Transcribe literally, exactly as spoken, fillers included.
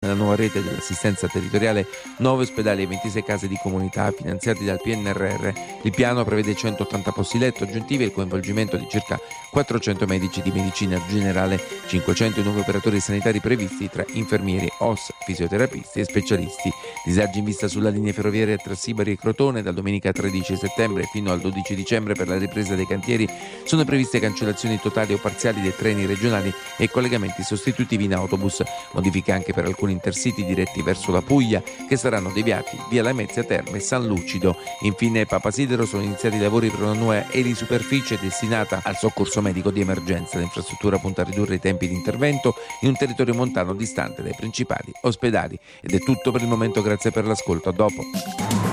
Nella nuova rete dell'assistenza territoriale, nove ospedali e ventisei case di comunità finanziati dal P N R R. Il piano prevede centottanta posti letto aggiuntivi e il coinvolgimento di circa quattrocento medici di medicina generale, cinquecento nuovi operatori sanitari previsti tra infermieri, O S, fisioterapisti e specialisti. Disagi in vista sulla linea ferroviaria tra Sibari e Crotone. Dal domenica tredici settembre fino al dodici dicembre, per la ripresa dei cantieri, sono previste cancellazioni totali o parziali dei treni regionali e collegamenti sostitutivi in autobus. Modifiche anche per alcuni intercity diretti verso la Puglia, che saranno deviati via Lamezia Terme e San Lucido. Infine, a Papasidero sono iniziati i lavori per una nuova elisuperficie destinata al soccorso medico di emergenza. L'infrastruttura punta a ridurre i tempi di intervento in un territorio montano distante dai principali ospedali. Ed è tutto per il momento, grazie per l'ascolto, a dopo.